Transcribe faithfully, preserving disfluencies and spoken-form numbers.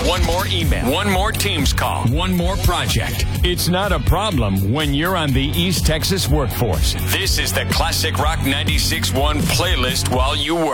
one more email, one more Teams call, one more project. It's not a problem when you're on the East Texas workforce. This is the Classic Rock ninety-six point one playlist while you work.